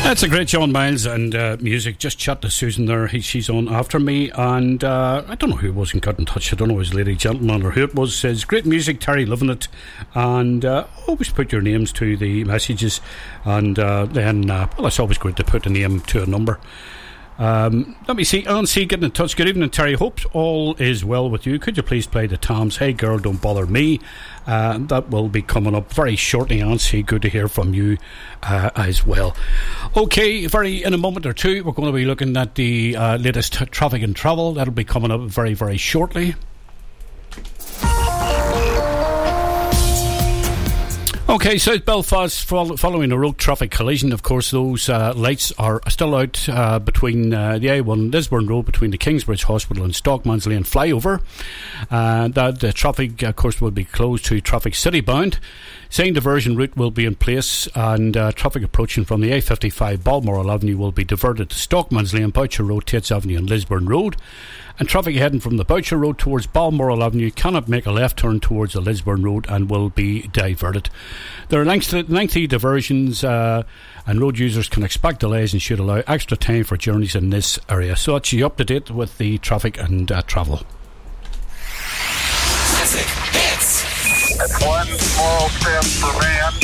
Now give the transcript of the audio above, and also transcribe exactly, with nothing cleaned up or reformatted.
That's a great John Miles and uh, music. Just chat to Susan there. He, she's on after me, and uh, I don't know who it was and got in touch. I don't know if it was Lady Gentleman or who it was. Says great music, Terry, loving it, and uh, always put your names to the messages, and uh, then uh, well, it's always great to put a name to a number. Um, let me see. Alan C getting in touch. Good evening, Terry. Hope all is well with you. Could you please play the Toms Hey Girl Don't Bother Me? Uh, that will be coming up very shortly. Alan C, good to hear from you uh, as well. Okay, very in a moment or two we're going to be looking at the uh, latest t- traffic and travel. That'll be coming up very very shortly. Okay, South Belfast following a road traffic collision. Of course, those uh, lights are still out uh, between uh, the A one Lisburn Road between the Kingsbridge Hospital and Stockman's Lane flyover. Uh, that the traffic, of course, will be closed to traffic city bound. Same diversion route will be in place, and uh, traffic approaching from the A fifty-five Balmoral Avenue will be diverted to Stockman's Lane, Boucher Road, Tates Avenue and Lisburn Road. And traffic heading from the Boucher Road towards Balmoral Avenue cannot make a left turn towards the Lisburn Road and will be diverted. There are lengthy, lengthy diversions uh, and road users can expect delays and should allow extra time for journeys in this area. So that's you up to date with the traffic and uh, travel. Classic hits. It's one small step for man,